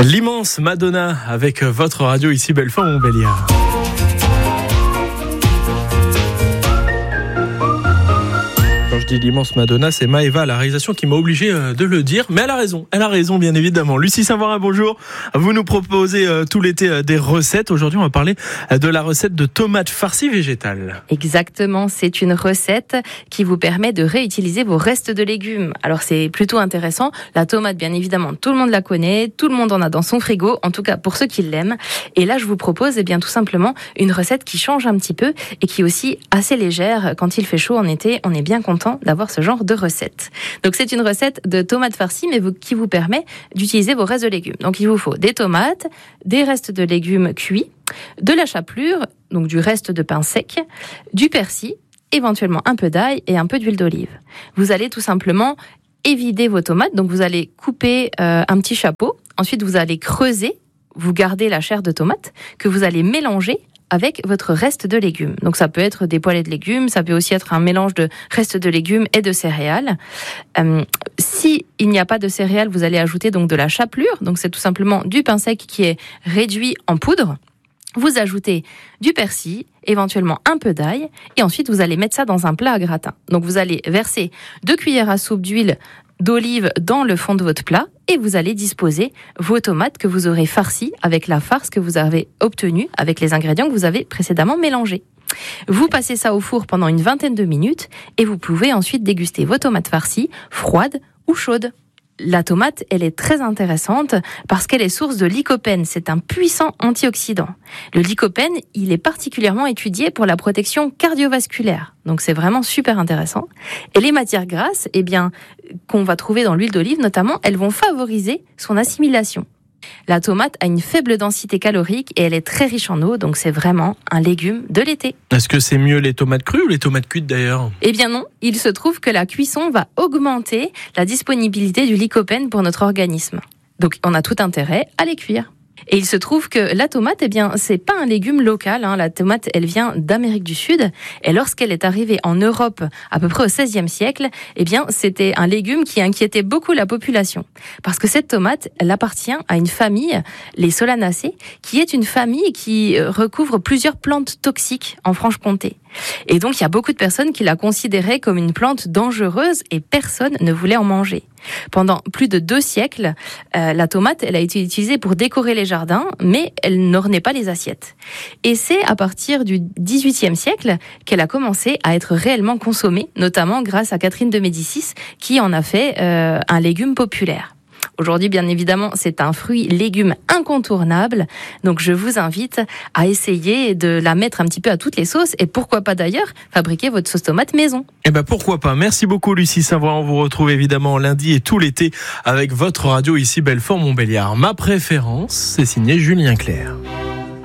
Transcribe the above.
L'immense Madonna avec votre radio ici Belfort-Montbéliard. Quand je dis l'immense Madonna, c'est Maëva à la réalisation qui m'a obligé de le dire, mais elle a raison bien évidemment. Lucie Savarin, bonjour. Vous nous proposez tout l'été des recettes. Aujourd'hui, on va parler de la recette de tomates farcies végétales. Exactement, c'est une recette qui vous permet de réutiliser vos restes de légumes. Alors c'est plutôt intéressant. La tomate, bien évidemment, tout le monde la connaît, tout le monde en a dans son frigo, en tout cas pour ceux qui l'aiment. Et là, je vous propose tout simplement une recette qui change un petit peu et qui est aussi assez légère. Quand il fait chaud en été, on est bien content d'avoir ce genre de recette. Donc c'est une recette de tomates farcies, mais qui vous permet d'utiliser vos restes de légumes. Donc il vous faut des tomates, des restes de légumes cuits, de la chapelure, donc du reste de pain sec, du persil, éventuellement un peu d'ail et un peu d'huile d'olive. Vous allez tout simplement évider vos tomates, donc vous allez couper un petit chapeau, ensuite vous allez creuser, vous gardez la chair de tomate que vous allez mélanger avec votre reste de légumes. Donc ça peut être des poêlées de légumes, ça peut aussi être un mélange de restes de légumes et de céréales. Si il n'y a pas de céréales, vous allez ajouter donc de la chapelure. Donc c'est tout simplement du pain sec qui est réduit en poudre. Vous ajoutez du persil, éventuellement un peu d'ail, et ensuite vous allez mettre ça dans un plat à gratin. Donc vous allez verser 2 cuillères à soupe d'huile d'olive dans le fond de votre plat et vous allez disposer vos tomates que vous aurez farcies avec la farce que vous avez obtenue avec les ingrédients que vous avez précédemment mélangés. Vous passez ça au four pendant une vingtaine de minutes et vous pouvez ensuite déguster vos tomates farcies, froides ou chaudes. La tomate, elle est très intéressante parce qu'elle est source de lycopène. C'est un puissant antioxydant. Le lycopène, il est particulièrement étudié pour la protection cardiovasculaire. Donc c'est vraiment super intéressant. Et les matières grasses, qu'on va trouver dans l'huile d'olive notamment, elles vont favoriser son assimilation. La tomate a une faible densité calorique et elle est très riche en eau, donc c'est vraiment un légume de l'été. Est-ce que c'est mieux les tomates crues ou les tomates cuites d'ailleurs ? Eh bien non, il se trouve que la cuisson va augmenter la disponibilité du lycopène pour notre organisme. Donc on a tout intérêt à les cuire. Et il se trouve que la tomate, c'est pas un légume local. La tomate, elle vient d'Amérique du Sud. Et lorsqu'elle est arrivée en Europe, à peu près au XVIe siècle, c'était un légume qui inquiétait beaucoup la population. Parce que cette tomate, elle appartient à une famille, les Solanacées, qui est une famille qui recouvre plusieurs plantes toxiques en Franche-Comté. Et donc, il y a beaucoup de personnes qui la considéraient comme une plante dangereuse et personne ne voulait en manger. Pendant plus de 2 siècles, la tomate, elle a été utilisée pour décorer les jardins, mais elle n'ornait pas les assiettes. Et c'est à partir du XVIIIe siècle qu'elle a commencé à être réellement consommée, notamment grâce à Catherine de Médicis, qui en a fait un légume populaire. Aujourd'hui, bien évidemment, c'est un fruit-légume incontournable. Donc, je vous invite à essayer de la mettre un petit peu à toutes les sauces et pourquoi pas d'ailleurs fabriquer votre sauce tomate maison. Pourquoi pas. Merci beaucoup Lucie Savarin. On vous retrouve évidemment lundi et tout l'été avec votre radio ici Belfort-Montbéliard. Ma préférence, c'est signé Julien Clerc.